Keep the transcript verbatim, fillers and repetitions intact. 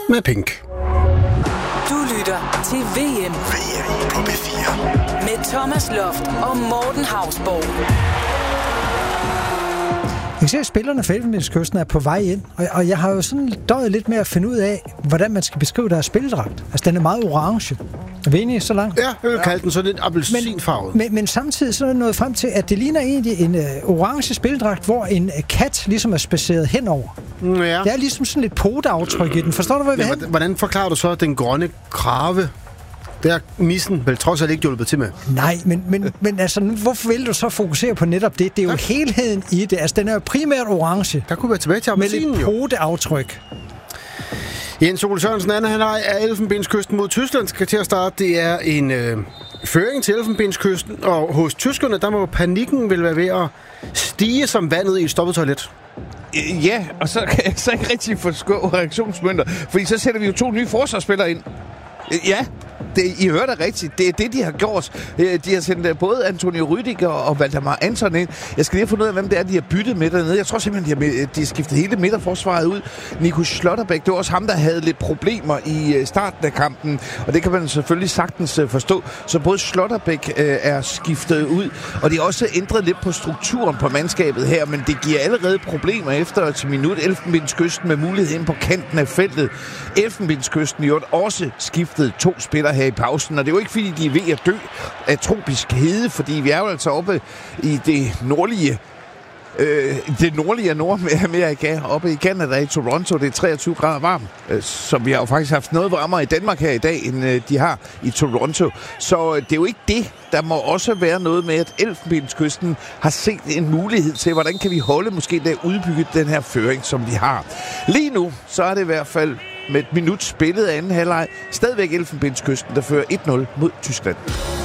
med Pink. Du lytter til V M. V M på B fire. Med Thomas Loft og Morten Hausborg. Jeg kan se, at spillerne fra Elfenbenskysten er på vej ind, og, og jeg har jo sådan døjet lidt med at finde ud af, hvordan man skal beskrive deres spilledragt. Altså, den er meget orange. Er vi enige så langt? Ja, jeg vil kalde den så lidt appelsinfarvet. Men, men, men samtidig så er det nået frem til, at det ligner egentlig en øh, orange spilledragt, hvor en øh, kat ligesom er spaceret henover. Mm, ja. Det er ligesom sådan lidt poteaftryk i den. Forstår du, hvad vi ja, vil hvordan forklarer du så den grønne krave? Der er missen vel trods alt ikke hjulpet til med. Nej, men, men, men altså, hvorfor vil du så fokusere på netop det? Det er jo ja. helheden i det. Altså, den er jo primært orange. Der kunne være tilbage til appelsinen, med lidt jo. poteaftryk. Jens Ole Sørensen, anden halvleg af Elfenbenskysten mod Tyskland skal til at starte. Det er en øh, føring til Elfenbenskysten, og hos tyskerne, der må panikken vel være ved at stige som vandet i et stoppet toilet. Ja, og så kan jeg så ikke rigtig forstå reaktionsmønter, fordi så sætter vi jo to nye forsvarsspillere ind. Ja, det, I hører det rigtigt. Det er det, de har gjort. De har sendt både Antonio Rüdiger og Valdemar Anton ind. Jeg skal lige finde ud af, hvem det er, de har byttet med dernede. Jeg tror simpelthen, de har, de har skiftet hele midterforsvaret ud. Nico Schlotterbeck, det var også ham, der havde lidt problemer i starten af kampen, og det kan man selvfølgelig sagtens forstå. Så både Schlotterbeck øh, er skiftet ud, og de har også ændret lidt på strukturen på mandskabet her, men det giver allerede problemer efter et minut. Elfenbenskysten med mulighed ind på kanten af feltet. Elfenbenskysten gjorde også skiftet to spillere her i pausen, og det er jo ikke fordi, de er ved at dø af tropisk hede, fordi vi er jo altså oppe i det nordlige øh, det nordlige af Nordamerika, oppe i Canada, i Toronto. Det er treogtyve grader varmt, øh, så vi har jo faktisk haft noget varmere i Danmark her i dag, end øh, de har i Toronto. Så øh, det er jo ikke det. Der må også være noget med, at Elfenbenskysten har set en mulighed til, hvordan kan vi holde, måske der udbygget den her føring, som vi har. Lige nu, så er det i hvert fald med et minut spillet af anden halvleg. Stadigvæk Elfenbenskysten, der fører et nul mod Tyskland.